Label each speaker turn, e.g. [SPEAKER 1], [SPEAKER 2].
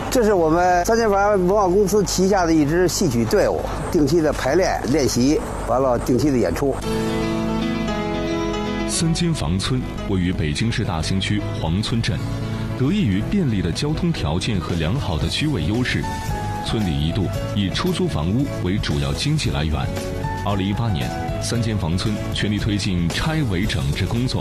[SPEAKER 1] 这是我们三间房文化公司旗下的一支戏曲队伍，定期的排练练习，完了定期的演出。
[SPEAKER 2] 三间房村位于北京市大兴区黄村镇，得益于便利的交通条件和良好的区位优势，村里一度以出租房屋为主要经济来源。2018年，三间房村全力推进拆违整治工作，